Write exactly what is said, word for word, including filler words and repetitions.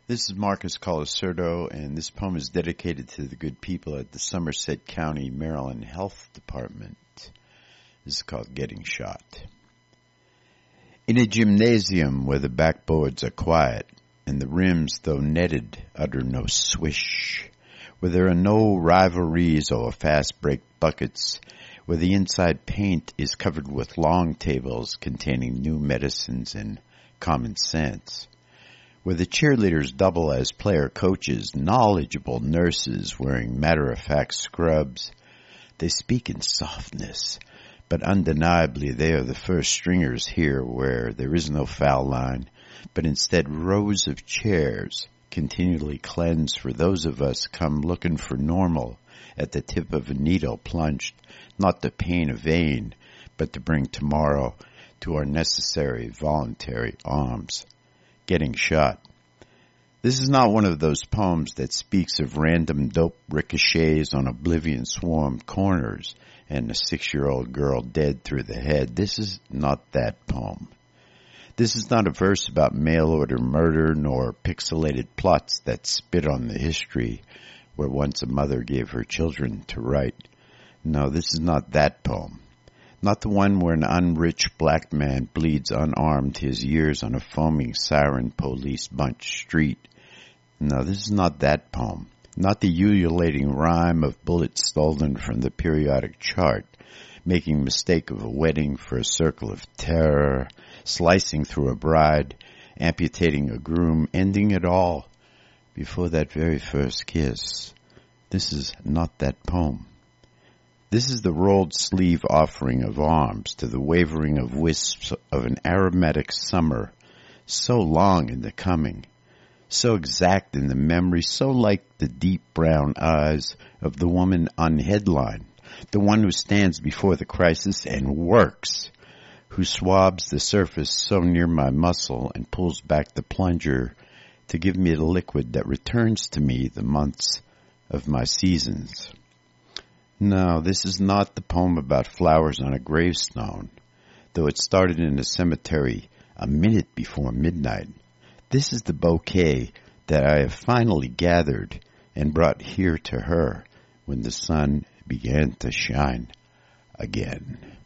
This is Marcus Colasurdo, and this poem is dedicated to the good people at the Somerset County, Maryland Health Department. This is called Getting Shot. In a gymnasium where the backboards are quiet, and the rims, though netted, utter no swish, where there are no rivalries or fast break buckets, where the inside paint is covered with long tables containing new medicines and common sense, where the cheerleaders double as player coaches, knowledgeable nurses wearing matter-of-fact scrubs. They speak in softness, but undeniably they are the first stringers here, where there is no foul line, but instead rows of chairs continually cleansed for those of us come looking for normal at the tip of a needle plunged, not to pain a vein, but to bring tomorrow to our necessary voluntary arms. Getting Shot. This is not one of those poems that speaks of random dope ricochets on oblivion-swarmed corners and a six-year-old girl dead through the head. This is not that poem. This is not a verse about mail-order murder nor pixelated plots that spit on the history where once a mother gave her children to write. No, this is not that poem. Not the one where an unrich black man bleeds unarmed his years on a foaming siren police bunch street. No, this is not that poem. Not the ululating rhyme of bullets stolen from the periodic chart, making mistake of a wedding for a circle of terror, slicing through a bride, amputating a groom, ending it all before that very first kiss. This is not that poem. This is the rolled sleeve offering of arms to the wavering of wisps of an aromatic summer, so long in the coming, so exact in the memory, so like the deep brown eyes of the woman on headline, the one who stands before the crisis and works, who swabs the surface so near my muscle and pulls back the plunger to give me the liquid that returns to me the months of my seasons. No, this is not the poem about flowers on a gravestone, though it started in a cemetery a minute before midnight. This is the bouquet that I have finally gathered and brought here to her when the sun began to shine again.